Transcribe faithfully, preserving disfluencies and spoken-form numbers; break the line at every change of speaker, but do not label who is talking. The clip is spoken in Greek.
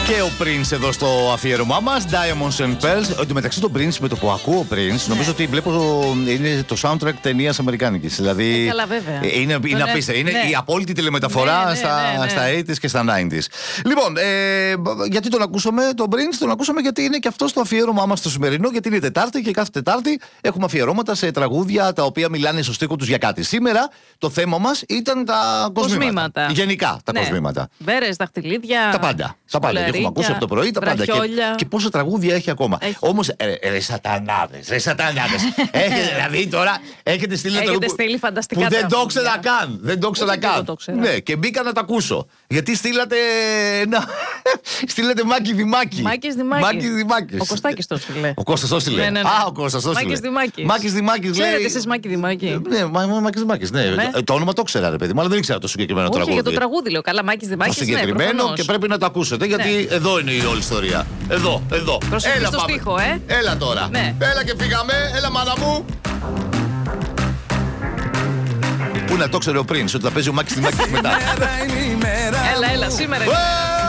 Και ο Prince εδώ στο αφιέρωμά μας, Diamonds and Pearls. Εν τω μεταξύ το Prince, με το που ακούω Prince, ναι. νομίζω ότι βλέπω είναι το soundtrack ταινίας αμερικάνικης. Δηλαδή.
Ε, καλά, βέβαια.
Είναι, είναι απίστευτο. Είναι ναι. η απόλυτη τηλεμεταφορά ναι, ναι, στα, ναι, ναι, ναι. στα ογδόντα και στα ενενήντα. Λοιπόν, ε, γιατί τον ακούσαμε τον Prince, τον ακούσαμε γιατί είναι και αυτό το αφιέρωμά μας το σημερινό, γιατί είναι Τετάρτη και κάθε Τετάρτη έχουμε αφιερώματα σε τραγούδια τα οποία μιλάνε στο στίχο τους για κάτι. Σήμερα το θέμα μας ήταν τα κοσμήματα. κοσμήματα. Γενικά τα ναι. κοσμήματα.
Βέρες, δαχτυλίδια.
Τα πάντα. Τα πάντα. Έχουμε ακούσει από το πρωί τα πάντα. Και, και πόσα τραγούδια έχει ακόμα. Όμως, ε, ρε σατανάδες, ρε σατανάδες. Έχετε δηλαδή τώρα, έχετε στείλει
έχετε
το
στείλει φανταστικά
που δεν το ήξερα καν. Δεν το ήξερα καν. Ναι, και μπήκα να τα ακούσω. Γιατί στείλατε. Να, στείλατε Μάκη Δημάκη.
Μάκης Δημάκη.
Μάκης Δημάκη.
Ο Κωστάκης το στείλε.
Ο Κώστας το στείλε.
Ναι, ναι, ναι.
Α, ο Κώστας το στείλε.
Μάκης Δημάκης.
Μάκης Δημάκης.
Ξέρετε εσείς Μάκη Δημάκη.
Ναι, Μάκης Δημάκης. Ναι. Ναι. Το όνομα το ήξερα, ρε παιδί μου, αλλά δεν ήξερα το συγκεκριμένο
όχι,
τραγούδι.
Για το τραγούδι λέω. Καλά, Μάκης Δημάκης.
Το συγκεκριμένο ναι, και πρέπει να το ακούσετε γιατί ναι. εδώ είναι η όλη ιστορία. Εδώ, εδώ.
Έλα, στο στίχο, ε.
Έλα τώρα.
Ναι.
Έλα και φύγαμε. Έλα, μάνα μου. Πού να το ξέρει ο Prince ότι θα παίζει ο Μάκης Δημάκης μετά.
Έλα, έλα, σήμερα.